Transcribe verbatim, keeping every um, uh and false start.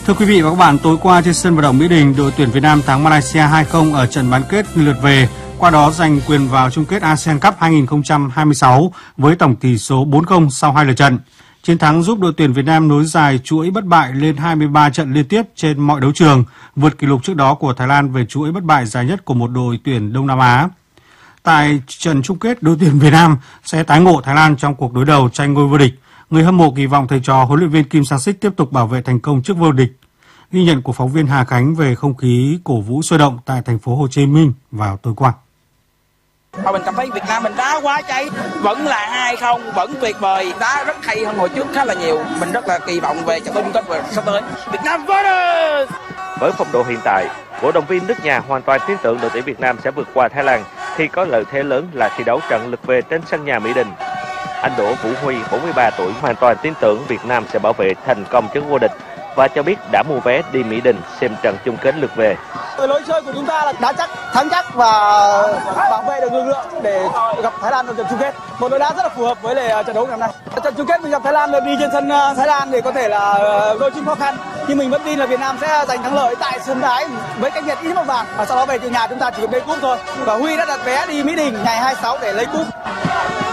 Thưa quý vị và các bạn, tối qua trên sân vận động Mỹ Đình, đội tuyển Việt Nam thắng Malaysia hai không ở trận bán kết lượt về, qua đó giành quyền vào chung kết a sê an Cup hai không hai sáu với tổng tỷ số bốn không sau hai lượt trận. Chiến thắng giúp đội tuyển Việt Nam nối dài chuỗi bất bại lên hai mươi ba trận liên tiếp trên mọi đấu trường, vượt kỷ lục trước đó của Thái Lan về chuỗi bất bại dài nhất của một đội tuyển Đông Nam Á. Tại trận chung kết, đội tuyển Việt Nam sẽ tái ngộ Thái Lan trong cuộc đối đầu tranh ngôi vô địch. Người hâm mộ kỳ vọng thầy trò huấn luyện viên Kim Sang-sik tiếp tục bảo vệ thành công chức vô địch. Ghi nhận của phóng viên Hà Khánh về không khí cổ vũ sôi động tại thành phố Hồ Chí Minh vào tối qua. Mình cảm thấy Việt Nam mình đá quá cháy, vẫn là hai không, vẫn tuyệt vời, đá rất hay hơn hồi trước khá là nhiều. Mình rất là kỳ vọng về trận chung kết sắp tới. Việt Nam vô địch! Với phong độ hiện tại, cổ động viên nước nhà hoàn toàn tin tưởng đội tuyển Việt Nam sẽ vượt qua Thái Lan khi có lợi thế lớn là thi đấu trận lượt về trên sân nhà Mỹ Đình. Anh Đỗ Vũ Huy, bốn mươi ba tuổi, hoàn toàn tin tưởng Việt Nam sẽ bảo vệ thành công chức vô địch và cho biết đã mua vé đi Mỹ Đình xem trận chung kết lượt về. Lối chơi của chúng ta là đá chắc, thắng chắc và bảo vệ được lực lượng để gặp Thái Lan trong trận chung kết. Một đội đá rất là phù hợp với lại trận đấu ngày hôm nay. Trận chung kết mình gặp Thái Lan, đi trên sân Thái Lan thì có thể là đôi chút khó khăn, nhưng mình vẫn tin là Việt Nam sẽ giành thắng lợi tại sân Thái với cách biệt ít một bàn. Và sau đó về từ nhà chúng ta chỉ lấy cúp thôi. Và Huy đã đặt vé đi Mỹ Đình ngày hai mươi sáu để lấy cúp.